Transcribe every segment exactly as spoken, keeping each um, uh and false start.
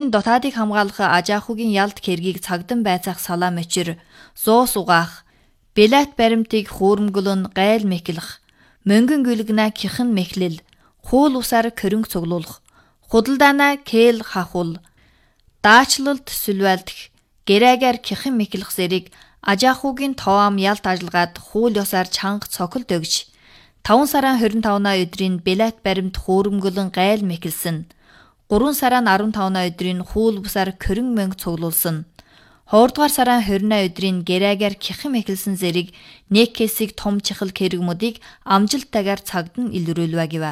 дотаадыг хамгаалах Ажаахуугийн ялт хэргийг цагдан байцаах салаа мөчир, зуус угаах, Белат баримтыг хүүрэмгөлөн гайл мэхлэх, мөнгөн гүлгнаа кихэн мэхлэл, хуул усаар körөнгө цуглуулах, худалдаанаа кээл хахул, даачлалд сүлвэлдэх, гэрээгээр кихэн мэхлэх зэрэг Ажаахуугийн тоом ялт ажиллагаад хуул ёсоор чанга цоколд өгч, таван сарын хорин тавнаа өдрийн Белат баримт хүүрэмгөлөн гайл мэхэлсэн, гурван сарын арван тавнаа өдрийн хуул бусаар körөнгө мөнгө цуглуулсан, хоёрдугаар сарын хоринаа өдрийн гэрээгээр кихэн мэхэлсэн зэрэг нэг хэсэг том чихэл кэрэгмүүдийг амжилттайгаар цагдан илрүүлвэ гэвэ.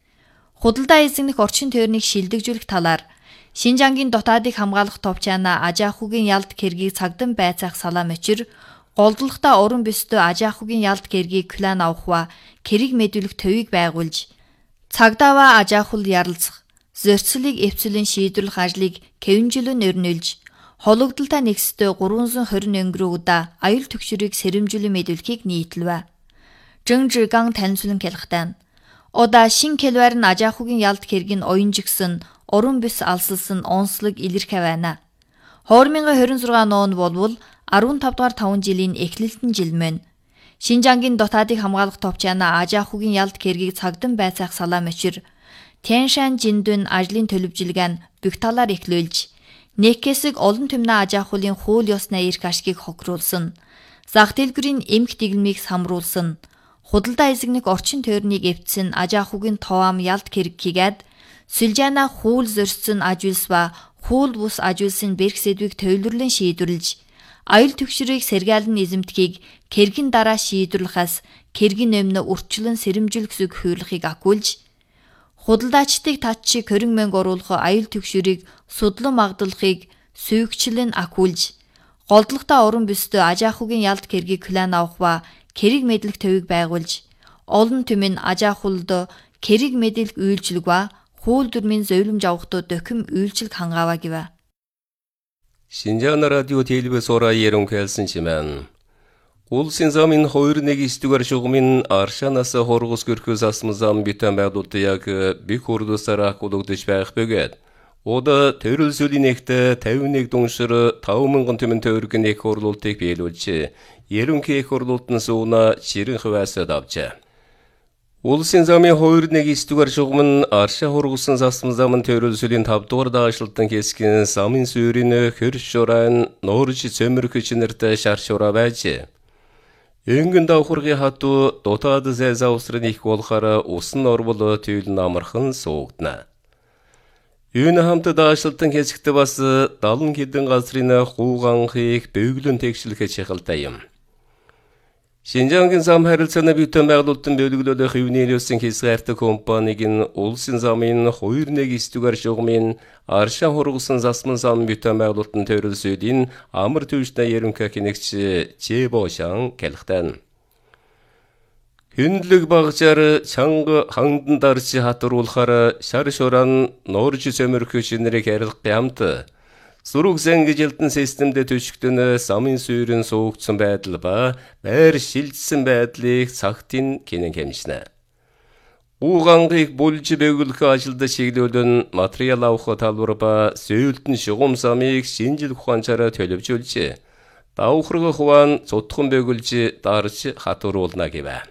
Худалдаа эзэгнэх орчин тойрныг шилдэгжүүлэх талаар Шинжангийн дотаадыг хамгаалах товчаана Ажаахуугийн ялт хэргийг цагдан байцаах салаа мөчир, голдлоготой уран бүстэй Ажаахуугийн ялт хэргийг клан авахва хэрэг мэдүүлэх төвийг байгуулж, цагдаваа Ажаахуул ярилцах, зөрчилийг эвцэлэн шийдвэрлэх ажлыг кэвэнжилэн өрнүүлж, хологдолтой нэгстэй гурван хорин өнгөрөөдөө аюул түгшрийг сэрэмжүүлэн мэдүүлэхийг нийтлвэ. Жинжигаан таньцуулан хэлэхтэн. Ода шин келвэр нь Ажаахуугийн ялт хэргийг оюнжигсэн, уран бүс алсалсан онцлог илэрхэ байна. две тысячи двадцать шесть он болвол15 дугаар таван жилийн эхлэлтэн жил мөн. Шинжангийн дотаадыг хамгаалах товчаана Ажаахуугийн ялт хэргийг цагдан байцаах салаа мөчир, Тяншан жиндүн ажлын төлөвжилгээ нь бүх талаар эхлүүлж, нэг хэсэг олон түмнэ Ажаахуулийн хууль ёсны эрх ашгийг хохируулсан, зах дэлгүүрийн эмх дэглэмийг самруулсан, худалдаа эзэгнэх орчин тойрныг эвдсэн Ажаахуугийн тоом ялт хэрэг хийгээд, Сүлжаана хууль зөрчсөн ажуулс ба хууль бус ажуулсын бэрх сэдвийг төвлөрлөн шийдвэрлэж, аюул түгшрийг сэргаалan эзэмтгийг кэргийн дараа шийдвэрлэхээс кэргийн өмнө урьдчилан сэрэмжүүлэх зүг хуйлахыг акуулж, худалдаачдыг татчиг хорин мөнгө оруулах аюул түгшрийг судлан магадлахыг сүйгчлэн акуулж, голдлоготой уран бүстэй Ажаахуугийн ялт хэргийг клан авах ба кэрэг мэдлэх төвийг байгуулж, олон түмэн Ажаахуулд кэрэг мэдлэх үйлчлэг ба хууль дүрмийн зөвлөмж авахдаа дөхөм үйлчлэг хангаава гэвэ. Шинжаан радио телевиз ораа ерөнхийлсэнчимэн. Улсын замын хоёр нэг истүгэр шугмын аршанаас хоргос көрхөс асмазам битэн байгуулды яг бик хурдусараа кулугдыш байх бөгөөд. Ода төрөлсөлийн нэгтэ тавин нэг дуншир таван мянган түмэн төгрөгийн их хурлуултыг биелүүлж, ерөнхий их хурлуултын сууна ширэн хаваасад авчаа. Улсын замын хоёр нэг истүгэр шугмын арша хоргосон засмын замын төрөлсөлийн тав дугаар даашлалтан хэсгийн замын сүйрийн хөр шорайн нуурж цөмөрх чинэртэй шар шороо байж. Энгэн давхургийн хату дотаад зайза усрын их болохоор усан орвол түйл намархан суугдна. Юуны хамт даашлалтан хэсэгт бас далан хэдэн газрын хууганхыг бөглөн тэгшлэхэ чахалтай юм. Шинжангийн зам харилцааны битэн байгуулалтын бөлөглөлөх юунилсэн хэсгээрт компанигийн улсын замын хоёр нэг истүгэр шугмын арша хоргосон засмын зам битэн байгуулалтын төрөлсөлийн амар төвчтэй ерөнхий хинэгч Чебошан хэлэхтэн. Хөндлөг багжаар чанга хандан дарч хатруулахаар шар шоран нуурж цөмөрх шинэрийг арилгах ямт. Сураг зангижилтэн системдэ төчгтөн самын сүйрэн суугдсан байдал ба байр шилжсэн байдлыг цагтын кенэн хэмжнэ. Угангийг болж бөгөлөх ажилда чиглүүлэн материал авах талбар ба сөйлтэн шугам самыг шинжил ухаанчаараа төлөвжүүлж, давхраг хуваан цутхан бөгөлж дарж хатууруулна гэвэ.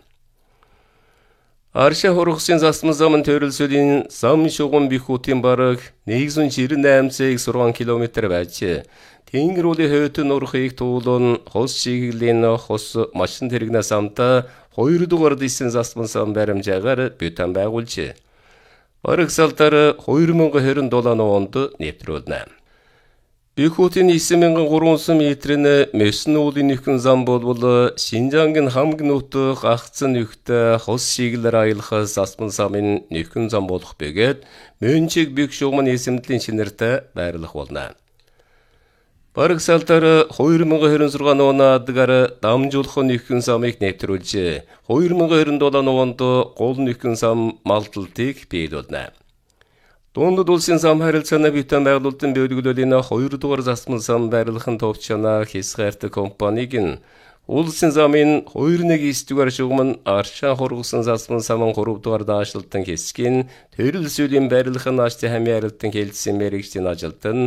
Арша хоргосын засмын замын төрөлсөлийн зам шугам бихутын бараг нэг жүз жирэмэн найман километр байж, тэнгэр улын хөйтөн урхыг туулан хос чиглэлийн хос машин тэрэгнэ самта хоёр дугаар дисэн засмын зам баримжаагаар бүтэн байгуулж, бараг салтаар две тысячи двадцать семь онд нэвтрүүлнэ. Бихутын девять тысяч триста метрийн мэсэн уулын нөхөн зам болвол Шинжангийн хамгийн нутаг гагцсан нөхтэй хос шиглэр аялах засмын замын нөхөн зам болох бөгөөд мөнчиг бих шугмын эсэмтлийн шинэртэй байрлах болно. Бараг салтаар две тысячи двадцать шесть онадгаар дамжуулах нөхөн замыг нэвтрүүлж, две тысячи двадцать семь онд гол нөхөн зам малталтыг биелүүлнэ. Дундад улсын зам харилцааны битэн байгуулалтын бөлөглөлийн хоёр дугаар засмын зам байрлахын товчаана хэсгээрт компанигийн улсын замын хоёр нэг истүгэр шугмын арша хоргосон засмын самын гурав дугаар даашлалтан хэсгийн төрөлсөлийн байрлахын ааштай хамын арилтан хэлсэн мэрэгчдийн ажилтан